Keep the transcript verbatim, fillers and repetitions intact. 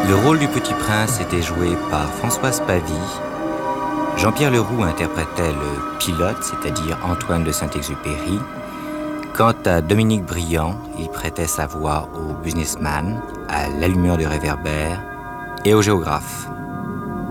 Le rôle du Petit Prince était joué par Françoise Pavie. Jean-Pierre Leroux interprétait le pilote, c'est-à-dire Antoine de Saint-Exupéry. Quant à Dominique Briand, il prêtait sa voix au businessman, à l'allumeur de réverbère et au géographe.